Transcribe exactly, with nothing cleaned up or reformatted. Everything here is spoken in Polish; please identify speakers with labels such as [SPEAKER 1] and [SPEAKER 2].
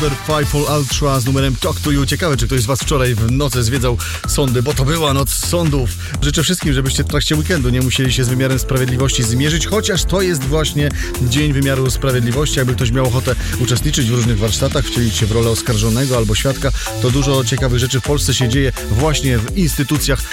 [SPEAKER 1] Uber Five Ultra z numerem Talk to You. Ciekawe, czy ktoś z was wczoraj w nocy zwiedzał sądy, bo to była noc sądów. Życzę wszystkim, żebyście w trakcie weekendu nie musieli się z wymiarem sprawiedliwości zmierzyć, chociaż to jest właśnie Dzień Wymiaru Sprawiedliwości. Jakby ktoś miał ochotę uczestniczyć w różnych warsztatach, wcielić się w rolę oskarżonego albo świadka, to dużo ciekawych rzeczy w Polsce się dzieje właśnie w instytucjach